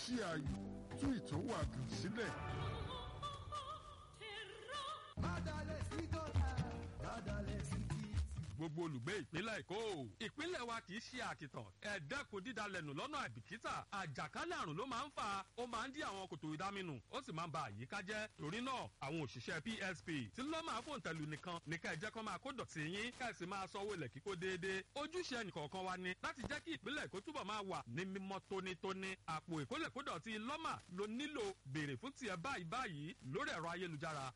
ṣí ayò tú ìtòwádùn sílẹ̀. gbogbo olùgbé ìpínlẹ̀ èkó ìpínlẹ̀ wa kì í ṣe àkìtàn ẹ dẹ́kun dídalẹ̀nù lọ́nà àìbìkítà àjàkálẹ̀ àrùn ló máa ń fà ó máa ń dí àwọn kòtò ìdáminù ó sì máa ń ba àyíká jẹ́ torí náà àwọn òṣìṣẹ́ PSP tí ló máa fòǹtẹ̀lù nìkan ní ká ẹ jẹ́ kó máa kó dọ̀tí yín ká ẹ sì máa sanwó ilẹ̀ kíkó déédéé ojúṣe ẹnìkọ̀ọ̀kan wa ni láti jẹ́ kí ìpínlẹ̀ èkó túbọ̀ máa wà ní mímọ́ tónítóní àpò ìkólẹ̀kódọ̀tí lọ́mà ló nílò béèrè fún tiẹ̀ báyìí lórí ẹ̀rọ ayélujára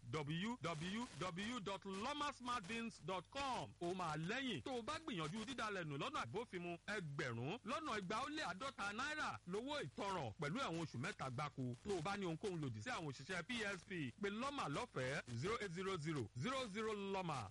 www.lomasmartbins.com ó máa lẹ́yìn tó o bá gbìyànjú dídalẹ̀nù lọ́nà àbófinmu ẹgbẹ̀rún lọ́nà igba ó lé àádọ́ta náírà lówó ìtanràn pẹ̀lú ẹ̀wọ̀n oṣù mẹ́ta gbáko tó o bá ní ohunkóhun lòdì sí àwọn òṣìṣẹ́ PSP pé lọ́mà lọ́fẹ̀ẹ́ 0800 lọ́mà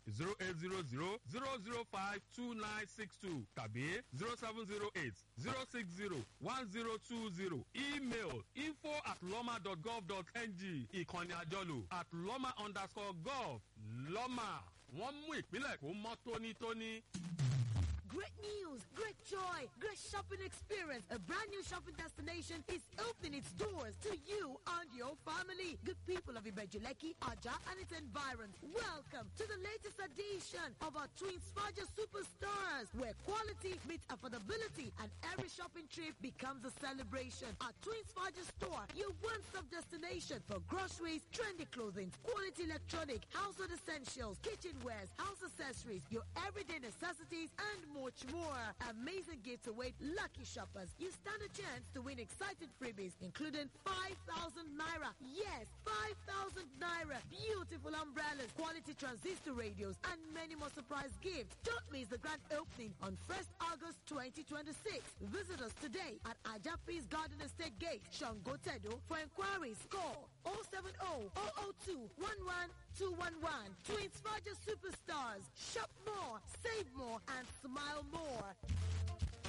0800 tàbí 0708 060 1020 email info@loma.gov.ng ìkànnì àjọlò @loma_gov lọ́mà wọ́n mú ìpínlẹ̀ kó mọ́ tónítóní. Great news, great joy, great shopping experience. A brand new shopping destination is opening its doors to you and your family. Good people of Ibejuleki, Aja and its environs, welcome to the latest edition of our Twins Faja Superstars, where quality meets affordability and every shopping trip becomes a celebration. Our Twins Faja store, your one-stop destination for groceries, trendy clothing, quality electronic, household essentials, kitchenwares, house accessories, your everyday necessities, and much more. Amazing gifts await lucky shoppers. You stand a chance to win exciting freebies, including 5,000 naira. Yes, 5,000 naira. Beautiful umbrellas, quality transistor radios, and many more surprise gifts. Don't miss the grand opening on 1st August 2026. Visit us today at Ajapis Garden Estate Gate, Shangotedo. For inquiries, call 070-002-11211. Twins Roger Superstars. Shop more, save more, and smile more.